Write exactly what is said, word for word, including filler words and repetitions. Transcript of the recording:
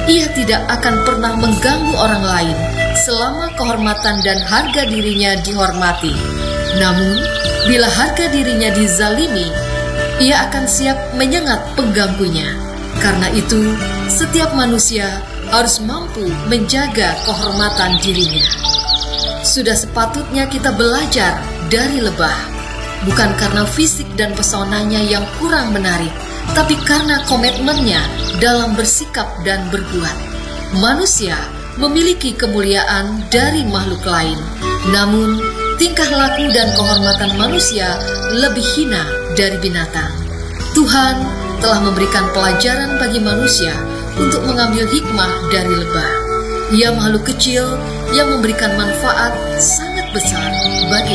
Ia tidak akan pernah mengganggu orang lain selama kehormatan dan harga dirinya dihormati. Namun, bila harga dirinya dizalimi, ia akan siap menyengat pengganggunya. Karena itu, setiap manusia harus mampu menjaga kehormatan dirinya. Sudah sepatutnya kita belajar dari lebah, bukan karena fisik dan pesonanya yang kurang menarik, tapi karena komitmennya dalam bersikap dan berbuat. Manusia memiliki kemuliaan dari makhluk lain, namun tingkah laku dan kehormatan manusia lebih hina dari binatang. Tuhan telah memberikan pelajaran bagi manusia untuk mengambil hikmah dari lebah. Ia makhluk kecil yang memberikan manfaat sangat besar bagi